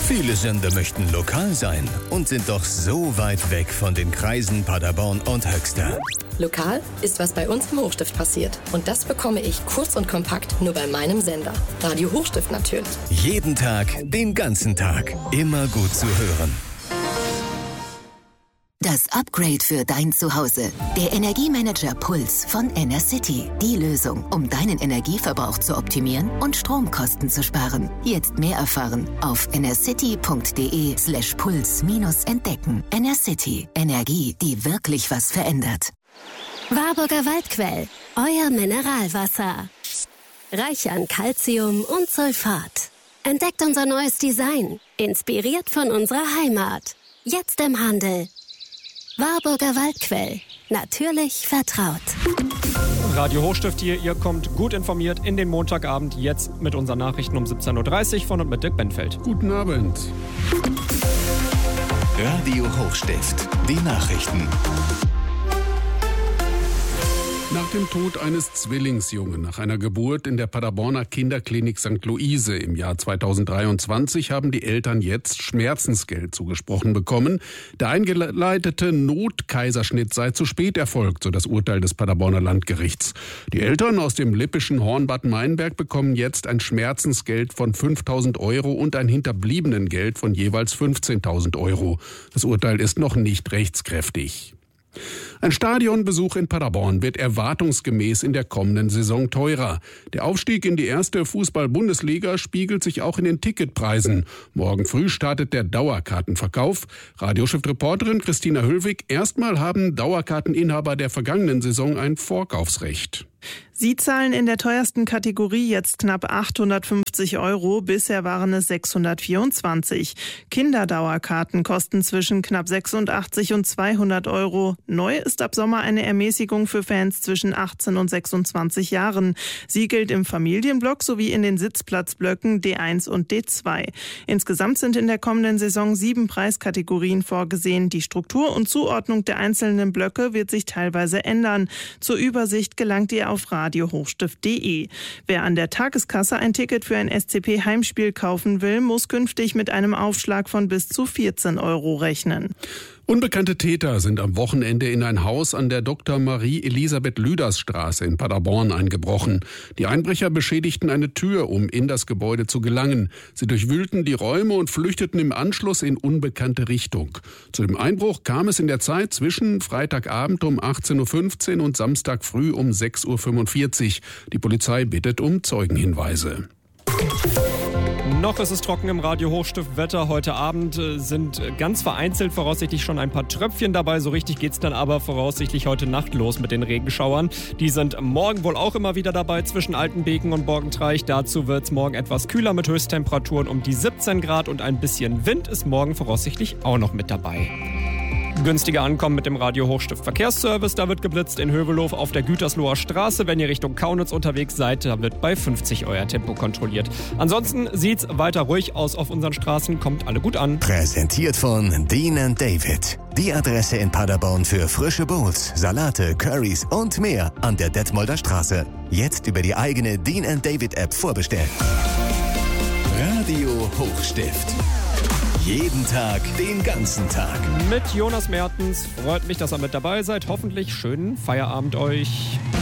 Viele Sender möchten lokal sein und sind doch so weit weg von den Kreisen Paderborn und Höxter. Lokal ist, was bei uns im Hochstift passiert. Und das bekomme ich kurz und kompakt nur bei meinem Sender. Radio Hochstift natürlich. Jeden Tag, den ganzen Tag. Immer gut zu hören. Das Upgrade für dein Zuhause. Der Energiemanager Puls von Enercity. Die Lösung, um deinen Energieverbrauch zu optimieren und Stromkosten zu sparen. Jetzt mehr erfahren auf enercity.de/puls-entdecken. Enercity. Energie, die wirklich was verändert. Warburger Waldquell. Euer Mineralwasser. Reich an Calcium und Sulfat. Entdeckt unser neues Design. Inspiriert von unserer Heimat. Jetzt im Handel. Warburger Waldquell. Natürlich vertraut. Radio Hochstift hier, ihr kommt gut informiert in den Montagabend, jetzt mit unseren Nachrichten um 17.30 Uhr von und mit Dirk Benfeld. Guten Abend. Radio Hochstift, die Nachrichten. Nach dem Tod eines Zwillingsjungen nach einer Geburt in der Paderborner Kinderklinik St. Luise im Jahr 2023 haben die Eltern jetzt Schmerzensgeld zugesprochen bekommen. Der eingeleitete Notkaiserschnitt sei zu spät erfolgt, so das Urteil des Paderborner Landgerichts. Die Eltern aus dem lippischen Hornbad Meinberg bekommen jetzt ein Schmerzensgeld von 5.000 € und ein Hinterbliebenengeld von jeweils 15.000 €. Das Urteil ist noch nicht rechtskräftig. Ein Stadionbesuch in Paderborn wird erwartungsgemäß in der kommenden Saison teurer. Der Aufstieg in die erste Fußball-Bundesliga spiegelt sich auch in den Ticketpreisen. Morgen früh startet der Dauerkartenverkauf. Radiochef-Reporterin Christina Höllwig: Erstmal haben Dauerkarteninhaber der vergangenen Saison ein Vorkaufsrecht. Sie zahlen in der teuersten Kategorie jetzt knapp 850 €. Bisher waren es 624. Kinderdauerkarten kosten zwischen knapp 86 und 200 €. Neu ist ab Sommer eine Ermäßigung für Fans zwischen 18 und 26 Jahren. Sie gilt im Familienblock sowie in den Sitzplatzblöcken D1 und D2. Insgesamt sind in der kommenden Saison 7 Preiskategorien vorgesehen. Die Struktur und Zuordnung der einzelnen Blöcke wird sich teilweise ändern. Zur Übersicht gelangt ihr auf radiohochstift.de. Wer an der Tageskasse ein Ticket für ein SCP-Heimspiel kaufen will, muss künftig mit einem Aufschlag von bis zu 14 € rechnen. Unbekannte Täter sind am Wochenende in ein Haus an der Dr. Marie-Elisabeth-Lüders-Straße in Paderborn eingebrochen. Die Einbrecher beschädigten eine Tür, um in das Gebäude zu gelangen. Sie durchwühlten die Räume und flüchteten im Anschluss in unbekannte Richtung. Zu dem Einbruch kam es in der Zeit zwischen Freitagabend um 18.15 Uhr und Samstag früh um 6.45 Uhr. Die Polizei bittet um Zeugenhinweise. Noch ist es trocken im Radio Hochstift Wetter. Heute Abend sind ganz vereinzelt voraussichtlich schon ein paar Tröpfchen dabei. So richtig geht's dann aber voraussichtlich heute Nacht los mit den Regenschauern. Die sind morgen wohl auch immer wieder dabei zwischen Altenbeken und Borgentreich. Dazu wird's morgen etwas kühler mit Höchsttemperaturen um die 17 Grad und ein bisschen Wind ist morgen voraussichtlich auch noch mit dabei. Günstiger ankommen mit dem Radio Hochstift Verkehrsservice. Da wird geblitzt in Hövelhof auf der Gütersloher Straße. Wenn ihr Richtung Kaunitz unterwegs seid, da wird bei 50 euer Tempo kontrolliert. Ansonsten sieht's weiter ruhig aus auf unseren Straßen. Kommt alle gut an. Präsentiert von Dean & David. Die Adresse in Paderborn für frische Bowls, Salate, Currys und mehr an der Detmolder Straße. Jetzt über die eigene Dean & David App vorbestellen. Radio Hochstift. Jeden Tag, den ganzen Tag. Mit Jonas Mertens. Freut mich, dass ihr mit dabei seid. Hoffentlich schönen Feierabend euch.